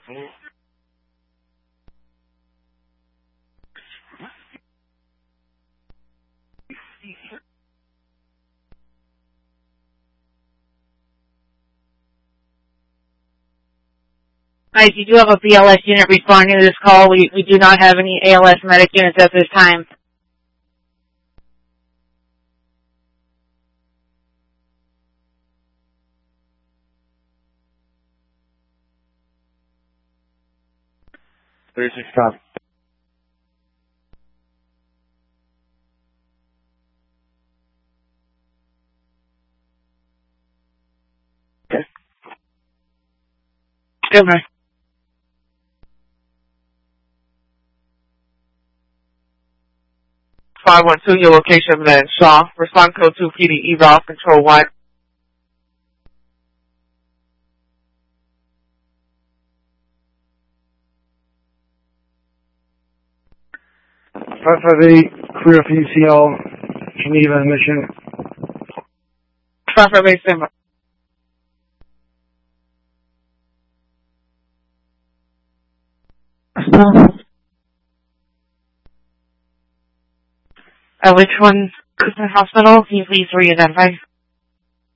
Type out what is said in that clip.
Guys, you do have a BLS unit responding to this call. We do not have any ALS medic units at this time. Stop. Okay. Goodbye. 512, your location, man. Shaw. Respond code 2, PD, eval, control 1. Clear for UCL, Geneva mission. 558, stand by. Which one? Cooper Hospital? Can you please re-identify?